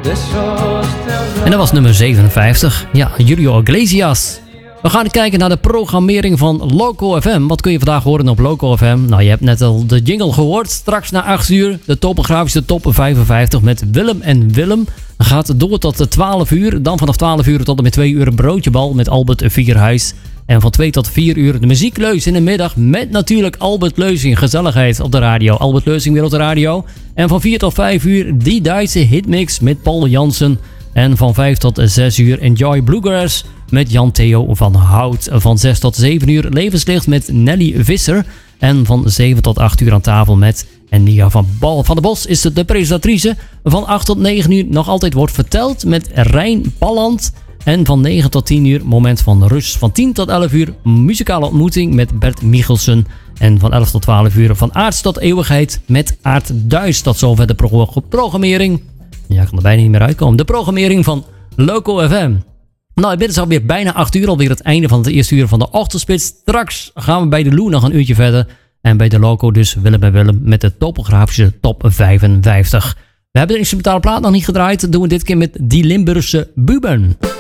En dat was nummer 57. Ja, Julio Iglesias. We gaan kijken naar de programmering van Loco FM. Wat kun je vandaag horen op Loco FM? Nou, je hebt net al de jingle gehoord. Straks na 8 uur de topografische top 55 met Willem en Willem. Gaat door tot 12 uur. Dan vanaf 12 uur tot en met 2 uur een broodjebal met Albert Vierhuis. En van 2 tot 4 uur de muziekleus in de middag met natuurlijk Albert Leusing. Gezelligheid op de radio. Albert Leusing weer op de radio. En van 4 tot 5 uur die Duitse hitmix met Paul Jansen. En van 5 tot 6 uur Enjoy Bluegrass met Jan-Theo van Hout. Van 6 tot 7 uur Levenslicht met Nelly Visser. En van 7 tot 8 uur aan tafel met Nia van der Bos is de presentatrice. Van 8 tot 9 uur nog altijd wordt verteld met Rijn Palland. En van 9 tot 10 uur moment van rust. Van 10 tot 11 uur muzikale ontmoeting met Bert Michelsen. En van 11 tot 12 uur van aards tot eeuwigheid met Aart Duis. Tot zover de programmering. Ja, ik kan er bijna niet meer uitkomen. De programmering van Loco FM. Nou, het is alweer bijna 8 uur. Alweer het einde van het eerste uur van de ochtendspits. Straks gaan we bij de Lou nog een uurtje verder. En bij de Loco dus Willem en Willem met de topografische top 55. We hebben de instrumentale plaat nog niet gedraaid. Dat doen we dit keer met Die Limburgse Buben.